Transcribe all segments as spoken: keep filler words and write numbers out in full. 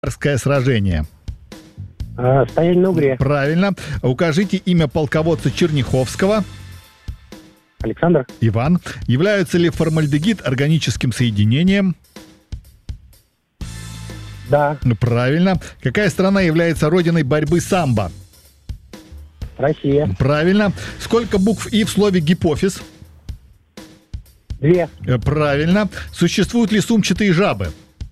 сражение? А, стояние на Угре. Правильно. Укажите имя полководца Черняховского. Александр. Иван. Является ли формальдегид органическим соединением? Да. Правильно. Какая страна является родиной борьбы самбо? Россия. Правильно. Сколько букв «и» в слове «гипофиз»? Две. Правильно. Существуют ли сумчатые жабы?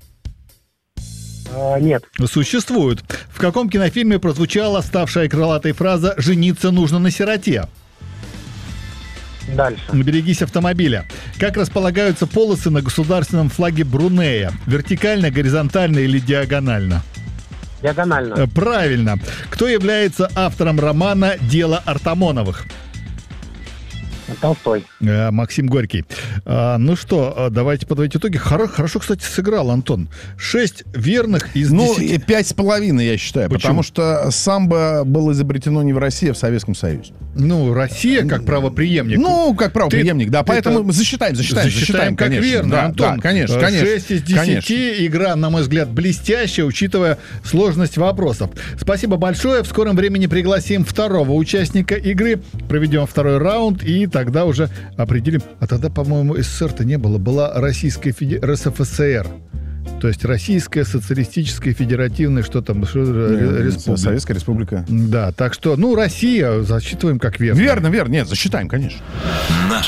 А, нет. Существуют. В каком кинофильме прозвучала ставшая крылатой фраза «жениться нужно на сироте»? Дальше. Берегись автомобиля. Как располагаются полосы на государственном флаге Брунея? Вертикально, горизонтально или диагонально? Диагонально. Правильно. Кто является автором романа «Дело Артамоновых»? Толстой. Э, Максим Горький. А, ну что, давайте подводить итоги. Хоро- хорошо, кстати, сыграл Антон. Шесть верных из Ну, десяти. и пять с половиной, я считаю. Почему? Потому что самбо было изобретено не в России, а в Советском Союзе. Ну, Россия как правопреемник. Ну, как правопреемник, да. Поэтому мы засчитаем, засчитаем, засчитаем, как конечно. верно, Да, Антон. да, конечно, конечно. шесть из десяти. Игра, на мой взгляд, блестящая, учитывая сложность вопросов. Спасибо большое. В скором времени пригласим второго участника игры. Проведем второй раунд, и тогда уже определим. А тогда, по-моему, СССР-то не было. Была Российская Феде... РСФСР. То есть Российская Социалистическая Федеративная, что там, что, республика. Советская Республика. Да, так что, ну, Россия засчитываем как верно. Верно, верно. Нет, засчитаем, конечно. Наш